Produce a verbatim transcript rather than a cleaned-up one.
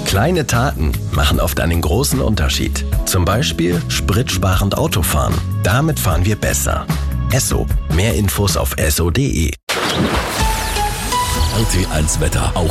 Kleine Taten machen oft einen großen Unterschied. Zum Beispiel spritsparend Autofahren. Damit fahren wir besser. Esso. Mehr Infos auf esso punkt de. R T eins Wetter. Auch